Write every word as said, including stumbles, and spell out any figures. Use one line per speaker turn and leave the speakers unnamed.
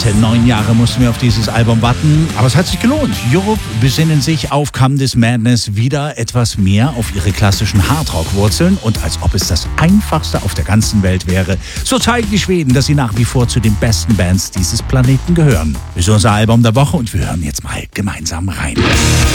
Satte neun Jahre mussten wir auf dieses Album warten, aber es hat sich gelohnt. Europe besinnen sich auf Come This Madness wieder etwas mehr auf ihre klassischen Hardrock-Wurzeln und als ob es das Einfachste auf der ganzen Welt wäre, so zeigen die Schweden, dass sie nach wie vor zu den besten Bands dieses Planeten gehören. Das ist unser Album der Woche und wir hören jetzt mal gemeinsam rein.